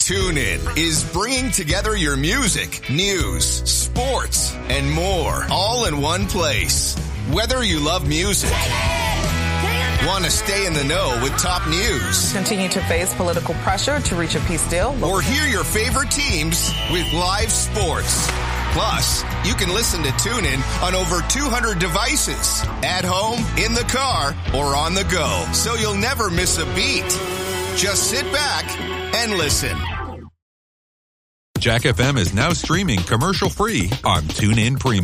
TuneIn is bringing together your music, news, sports, and more all in one place. Whether you love music, want to stay in the know with top news, continue to face political pressure to reach a peace deal, or hear your favorite teams with live sports. Plus, you can listen to TuneIn on over 200 devices, at home, in the car, or on the go, so you'll never miss a beat. Just sit back and listen. Jack FM is now streaming commercial-free on TuneIn Premium.